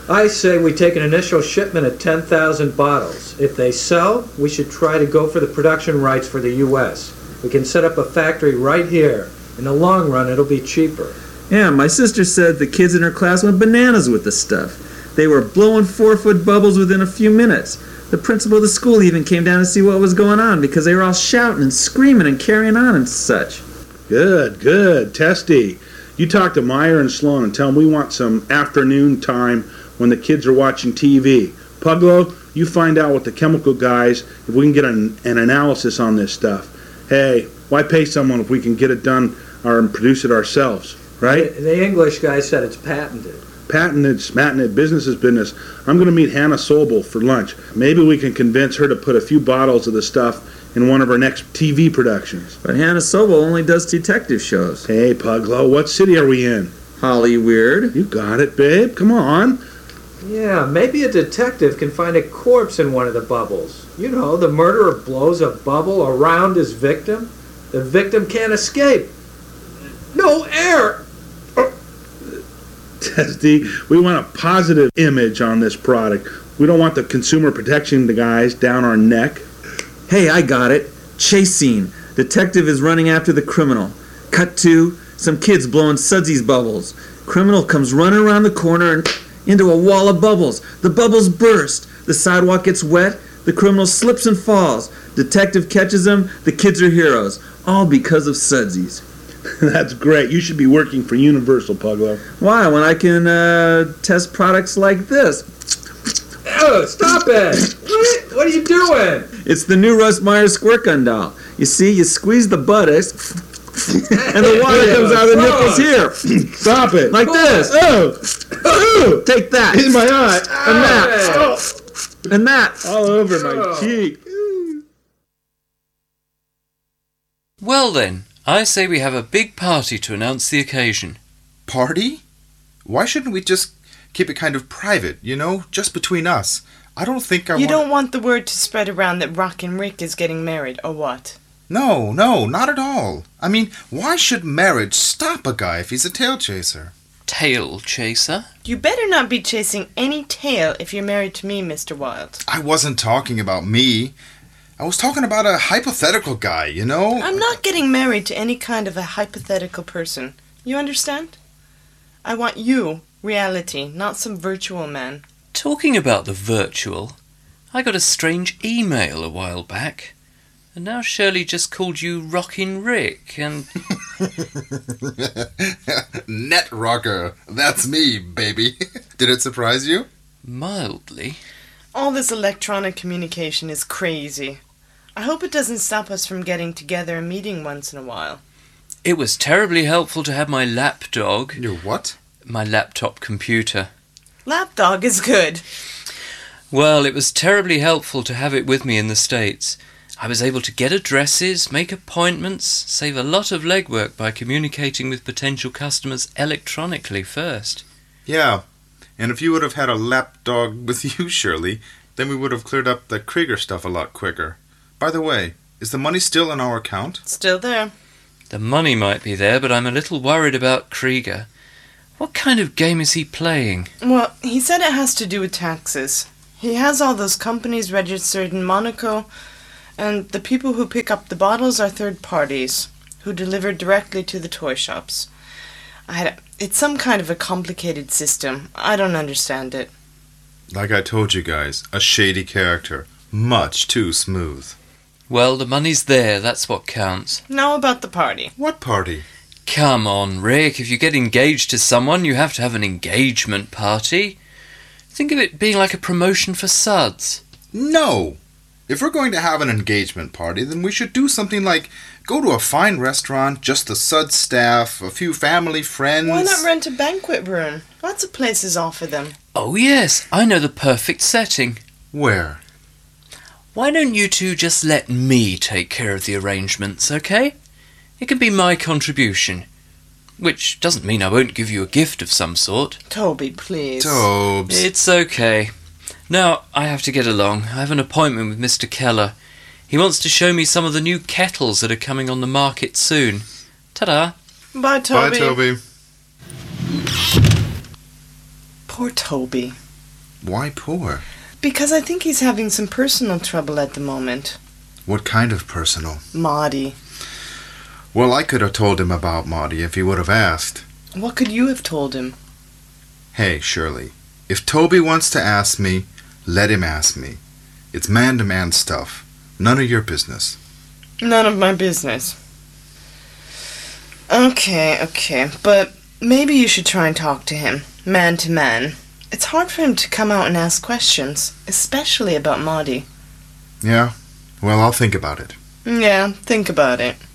I say we take an initial shipment of 10,000 bottles. If they sell, we should try to go for the production rights for the U.S. We can set up a factory right here. In the long run, it'll be cheaper. Yeah, my sister said the kids in her class went bananas with the stuff. They were blowing 4-foot bubbles within a few minutes. The principal of the school even came down to see what was going on because they were all shouting and screaming and carrying on and such. Good. Testy. You talk to Meyer and Sloan and tell them we want some afternoon time when the kids are watching TV. Puglo, you find out with the chemical guys if we can get an analysis on this stuff. Hey, why pay someone if we can get it done or produce it ourselves, right? The English guy said it's patented. Patented, business is business. I'm going to meet Hannah Sobel for lunch. Maybe we can convince her to put a few bottles of the stuff in one of her next TV productions. But Hannah Sobel only does detective shows. Hey, Puglo, what city are we in? Hollyweird. You got it, babe. Come on. Yeah, maybe a detective can find a corpse in one of the bubbles. You know, the murderer blows a bubble around his victim. The victim can't escape. No air! Testy, we want a positive image on this product. We don't want the consumer protection guys down our neck. Hey, I got it. Chase scene. Detective is running after the criminal. Cut to some kids blowing Sudsy's bubbles. Criminal comes running around the corner and into a wall of bubbles. The bubbles burst. The sidewalk gets wet. The criminal slips and falls. Detective catches him. The kids are heroes. All because of Sudsy's. That's great. You should be working for Universal, Puglo. Why? When I can test products like this. Oh, stop it! What are you doing? It's the new Russ Meyer squirt gun doll. You see, you squeeze the buttocks, and the water comes out of the nipples here. Stop it. Like this. Oh! Take that. In my eye. And that. Oh. And that. All over my cheek. Well then, I say we have a big party to announce the occasion. Party? Why shouldn't we just keep it kind of private, you know, just between us? I don't think You don't want the word to spread around that Rockin' Rick is getting married, or what? No, not at all. I mean, why should marriage stop a guy if he's a tail chaser? Tail chaser? You better not be chasing any tail if you're married to me, Mr. Wilde. I wasn't talking about me. I was talking about a hypothetical guy, you know? I'm not getting married to any kind of a hypothetical person. You understand? I want you, reality, not some virtual man. Talking about the virtual, I got a strange email a while back, and now Shirley just called you Rockin' Rick, and... Net rocker. That's me, baby. Did it surprise you? Mildly. All this electronic communication is crazy. I hope it doesn't stop us from getting together and meeting once in a while. It was terribly helpful to have my lapdog. Your what? My laptop computer. Lapdog is good. Well, it was terribly helpful to have it with me in the States. I was able to get addresses, make appointments, save a lot of legwork by communicating with potential customers electronically first. Yeah, and if you would have had a lapdog with you, Shirley, then we would have cleared up the Krieger stuff a lot quicker. By the way, is the money still in our account? Still there. The money might be there, but I'm a little worried about Krieger. What kind of game is he playing? Well, he said it has to do with taxes. He has all those companies registered in Monaco, and the people who pick up the bottles are third parties, who deliver directly to the toy shops. It's some kind of a complicated system. I don't understand it. Like I told you guys, a shady character. Much too smooth. Well, the money's there, that's what counts. Now about the party. What party? Come on, Rick, if you get engaged to someone, you have to have an engagement party. Think of it being like a promotion for Suds. No! If we're going to have an engagement party, then we should do something like go to a fine restaurant, just the Suds staff, a few family friends. Why not rent a banquet room? Lots of places offer them. Oh yes, I know the perfect setting. Where? Why don't you two just let me take care of the arrangements, okay? It can be my contribution. Which doesn't mean I won't give you a gift of some sort. Toby, please. Tobes. It's okay. Now, I have to get along. I have an appointment with Mr. Keller. He wants to show me some of the new kettles that are coming on the market soon. Ta-da! Bye, Toby. Bye, Toby. Poor Toby. Why poor? Because I think he's having some personal trouble at the moment. What kind of personal? Maudie. Well, I could have told him about Maudie if he would have asked. What could you have told him? Hey, Shirley, if Toby wants to ask me, let him ask me. It's man-to-man stuff. None of your business. None of my business. Okay, but maybe you should try and talk to him, man to man. It's hard for him to come out and ask questions, especially about Maudie. Yeah? Well, I'll think about it. Yeah, think about it.